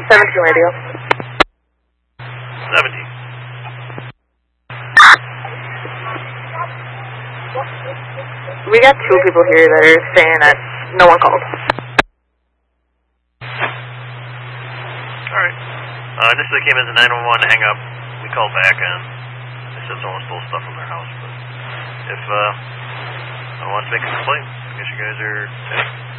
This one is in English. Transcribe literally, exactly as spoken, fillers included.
seventeen radio. seventeen. We got two people here that are saying that no one called. Alright. Uh, initially came as a nine one one to hang up. We called back and they said someone stole stuff from their house. But if uh, I want to make a complaint, I guess you guys are...